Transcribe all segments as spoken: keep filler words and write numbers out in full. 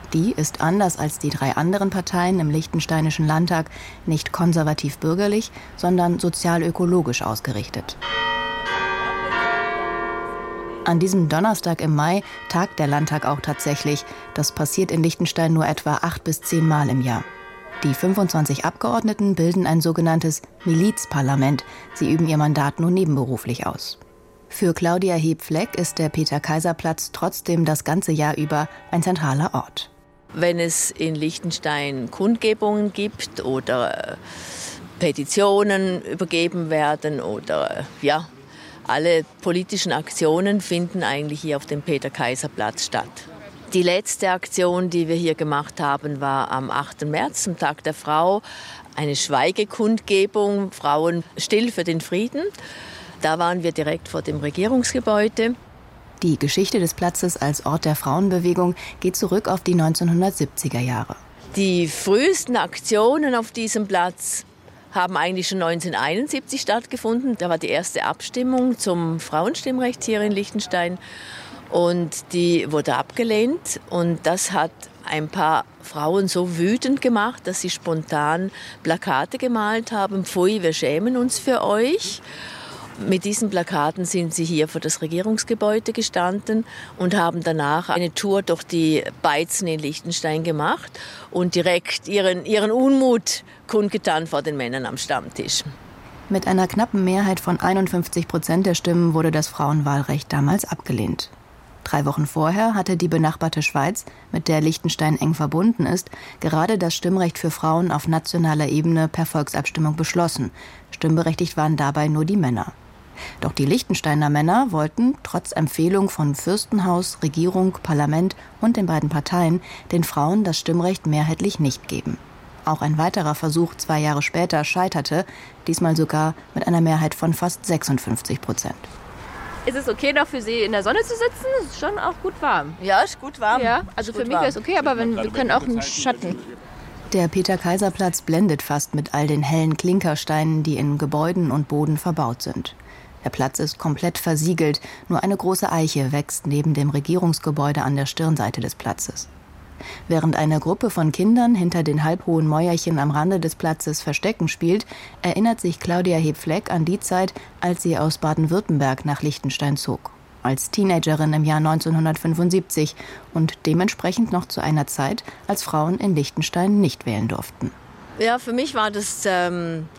Die ist anders als die drei anderen Parteien im liechtensteinischen Landtag nicht konservativ-bürgerlich, sondern sozial-ökologisch ausgerichtet. An diesem Donnerstag im Mai tagt der Landtag auch tatsächlich. Das passiert in Liechtenstein nur etwa acht bis zehn Mal im Jahr. Die fünfundzwanzig Abgeordneten bilden ein sogenanntes Milizparlament. Sie üben ihr Mandat nur nebenberuflich aus. Für Claudia Heb-Fleck ist der Peter-Kaiser-Platz trotzdem das ganze Jahr über ein zentraler Ort. Wenn es in Liechtenstein Kundgebungen gibt oder Petitionen übergeben werden oder ja, alle politischen Aktionen finden eigentlich hier auf dem Peter-Kaiser-Platz statt. Die letzte Aktion, die wir hier gemacht haben, war am achten März, zum Tag der Frau, eine Schweigekundgebung, Frauen still für den Frieden. Da waren wir direkt vor dem Regierungsgebäude. Die Geschichte des Platzes als Ort der Frauenbewegung geht zurück auf die neunzehnhundertsiebziger Jahre. Die frühesten Aktionen auf diesem Platz haben eigentlich schon neunzehnhunderteinundsiebzig stattgefunden. Da war die erste Abstimmung zum Frauenstimmrecht hier in Liechtenstein. Und die wurde abgelehnt. Und das hat ein paar Frauen so wütend gemacht, dass sie spontan Plakate gemalt haben. Pfui, wir schämen uns für euch. Mit diesen Plakaten sind sie hier vor das Regierungsgebäude gestanden und haben danach eine Tour durch die Beizen in Liechtenstein gemacht und direkt ihren, ihren Unmut kundgetan vor den Männern am Stammtisch. Mit einer knappen Mehrheit von einundfünfzig Prozent der Stimmen wurde das Frauenwahlrecht damals abgelehnt. Drei Wochen vorher hatte die benachbarte Schweiz, mit der Liechtenstein eng verbunden ist, gerade das Stimmrecht für Frauen auf nationaler Ebene per Volksabstimmung beschlossen. Stimmberechtigt waren dabei nur die Männer. Doch die Liechtensteiner Männer wollten, trotz Empfehlung von Fürstenhaus, Regierung, Parlament und den beiden Parteien, den Frauen das Stimmrecht mehrheitlich nicht geben. Auch ein weiterer Versuch zwei Jahre später scheiterte, diesmal sogar mit einer Mehrheit von fast sechsundfünfzig Prozent. Ist es okay, noch für Sie in der Sonne zu sitzen? Es ist schon auch gut warm. Ja, ist gut warm. Ja, also für mich wäre es okay, aber wenn, wir können auch einen Schatten. Der Peter-Kaiser-Platz blendet fast mit all den hellen Klinkersteinen, die in Gebäuden und Boden verbaut sind. Der Platz ist komplett versiegelt, nur eine große Eiche wächst neben dem Regierungsgebäude an der Stirnseite des Platzes. Während eine Gruppe von Kindern hinter den halbhohen Mäuerchen am Rande des Platzes Verstecken spielt, erinnert sich Claudia Heb-Fleck an die Zeit, als sie aus Baden-Württemberg nach Liechtenstein zog. Als Teenagerin im Jahr neunzehnhundertfünfundsiebzig und dementsprechend noch zu einer Zeit, als Frauen in Liechtenstein nicht wählen durften. Ja, für mich war das ähm,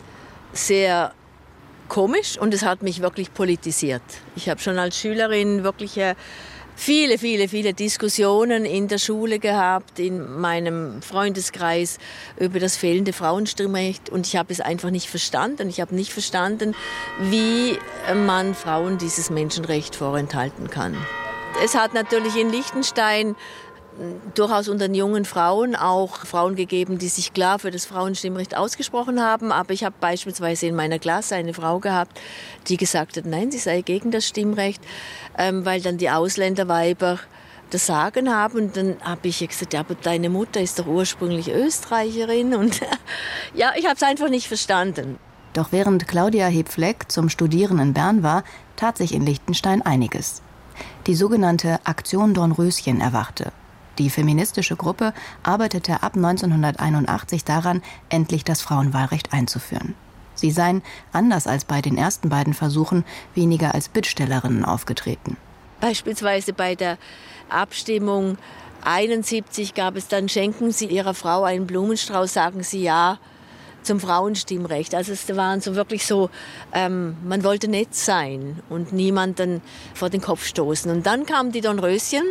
sehr komisch und es hat mich wirklich politisiert. Ich habe schon als Schülerin wirklich äh, viele, viele, viele Diskussionen in der Schule gehabt, in meinem Freundeskreis über das fehlende Frauenstimmrecht. Und ich habe es einfach nicht verstanden. Ich habe nicht verstanden, wie man Frauen dieses Menschenrecht vorenthalten kann. Es hat natürlich in Liechtenstein durchaus unter den jungen Frauen auch Frauen gegeben, die sich klar für das Frauenstimmrecht ausgesprochen haben. Aber ich habe beispielsweise in meiner Klasse eine Frau gehabt, die gesagt hat, nein, sie sei gegen das Stimmrecht, ähm, weil dann die Ausländerweiber das Sagen haben. Und dann habe ich gesagt, ja, aber deine Mutter ist doch ursprünglich Österreicherin. Und ja, ich habe es einfach nicht verstanden. Doch während Claudia Heb-Fleck zum Studieren in Bern war, tat sich in Liechtenstein einiges. Die sogenannte Aktion Dornröschen erwachte. Die feministische Gruppe arbeitete ab neunzehnhunderteinundachtzig daran, endlich das Frauenwahlrecht einzuführen. Sie seien, anders als bei den ersten beiden Versuchen, weniger als Bittstellerinnen aufgetreten. Beispielsweise bei der Abstimmung einundsiebzig gab es dann, schenken Sie Ihrer Frau einen Blumenstrauß, sagen Sie ja zum Frauenstimmrecht. Also es waren so wirklich so, ähm, man wollte nett sein und niemanden vor den Kopf stoßen. Und dann kamen die Dornröschen.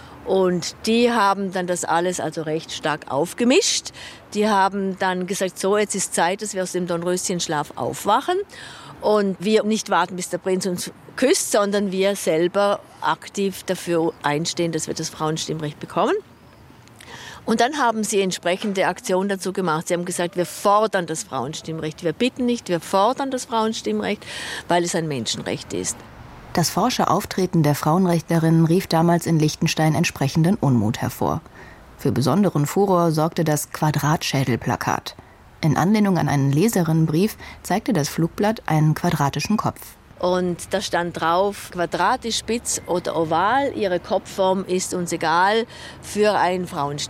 Und die haben dann das alles also recht stark aufgemischt. Die haben dann gesagt, so, jetzt ist Zeit, dass wir aus dem Dornröschenschlaf aufwachen und wir nicht warten, bis der Prinz uns küsst, sondern wir selber aktiv dafür einstehen, dass wir das Frauenstimmrecht bekommen. Und dann haben sie entsprechende Aktionen dazu gemacht. Sie haben gesagt, wir fordern das Frauenstimmrecht. Wir bitten nicht, wir fordern das Frauenstimmrecht, weil es ein Menschenrecht ist. Das forsche Auftreten der Frauenrechtlerinnen rief damals in Liechtenstein entsprechenden Unmut hervor. Für besonderen Furor sorgte das Quadratschädelplakat. In Anlehnung an einen Leserinnenbrief zeigte das Flugblatt einen quadratischen Kopf. Und da stand drauf, quadratisch, spitz oder oval, ihre Kopfform ist uns egal für ein Frauenstimmrecht.